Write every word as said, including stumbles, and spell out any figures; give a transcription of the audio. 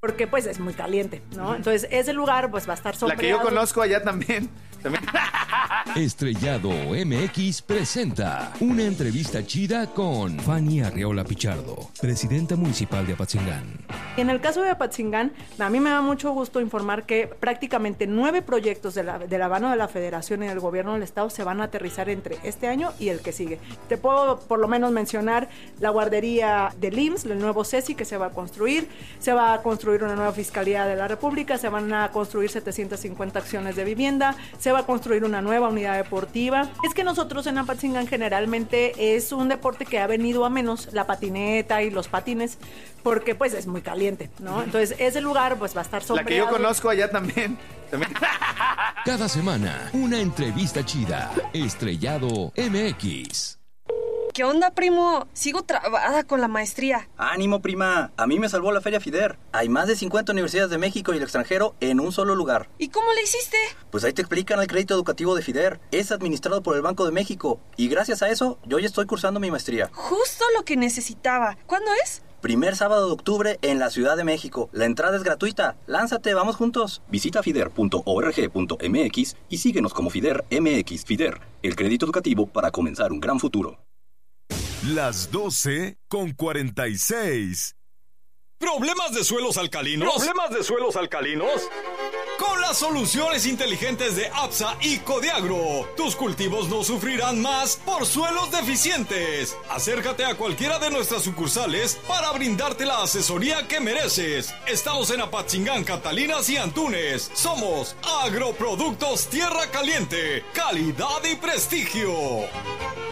porque pues es muy caliente, ¿no? Entonces ese lugar pues va a estar sombreado. La que yo conozco allá también. también. Estrellado M X presenta una entrevista chida con Fanny Arriola Pichardo, presidenta municipal de Apatzingán. En el caso de Apatzingán, a mí me da mucho gusto informar que prácticamente nueve proyectos de la, de la mano de la Federación y del Gobierno del Estado se van a aterrizar entre este año y el que sigue. Te puedo por lo menos mencionar la guardería del I M S S, el nuevo CECI que se va a construir, se va a construir una nueva Fiscalía de la República, se van a construir setecientas cincuenta acciones de vivienda, se va a construir una nueva unidad deportiva. Es que nosotros en Apatzingán generalmente es un deporte que ha venido a menos, la patineta y los patines, porque pues es muy caliente, ¿no? Entonces ese lugar pues va a estar sombreado. La que yo conozco allá también. también. Cada semana, una entrevista chida. Estrellado M X. ¿Qué onda, primo? Sigo trabada con la maestría. ¡Ánimo, prima! A mí me salvó la Feria FIDER. Hay más de cincuenta universidades de México y el extranjero en un solo lugar. ¿Y cómo le hiciste? Pues ahí te explican el crédito educativo de FIDER. Es administrado por el Banco de México. Y gracias a eso, yo ya estoy cursando mi maestría. Justo lo que necesitaba. ¿Cuándo es? Primer sábado de octubre en la Ciudad de México. La entrada es gratuita. Lánzate, vamos juntos. Visita fider punto org punto m x y síguenos como FIDER M X. FIDER, el crédito educativo para comenzar un gran futuro. Las doce con cuarenta y seis. ¿Problemas de suelos alcalinos? ¿Problemas de suelos alcalinos? Con las soluciones inteligentes de APSA y Codiagro, tus cultivos no sufrirán más por suelos deficientes. Acércate a cualquiera de nuestras sucursales para brindarte la asesoría que mereces. Estamos en Apatzingán, Catalinas y Antunes. Somos Agroproductos Tierra Caliente, calidad y prestigio.